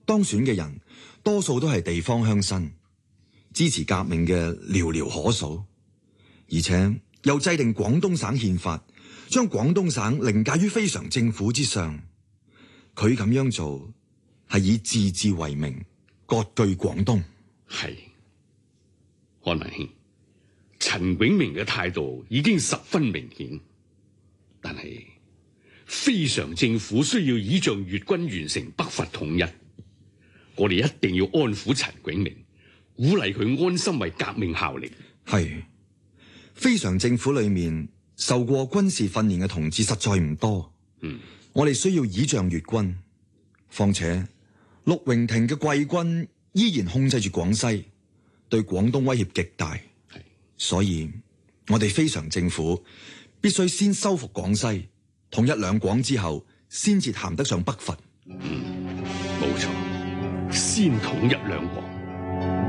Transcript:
當選嘅人多數都係地方鄉紳，支持革命嘅寥寥可數，而且又制定廣東省憲法，將廣東省凌駕於非常政府之上。佢咁樣做係以自治為名，割據廣東。 係，安文卿，陳炯明嘅態度已經十分明顯，但係非常政府需要倚仗粵軍完成北伐統一，我哋一定要安撫陳炯明，鼓勵佢安心為革命效力。 係，非常政府裏面受過軍事訓練嘅同志實在唔多。我哋需要倚仗粵軍，況且陸榮廷嘅桂軍依然控制住廣西，對廣東威脅極大。所以我哋非常政府必須先收復廣西，統一兩廣之後，先至談得上北伐。 冇錯，先統一兩廣。